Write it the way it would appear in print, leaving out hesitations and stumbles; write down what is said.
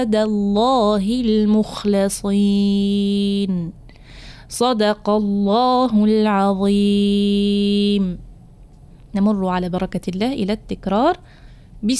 الله المخلصين. صدق الله العظيم. نمر على بركة الله إلى التكرار.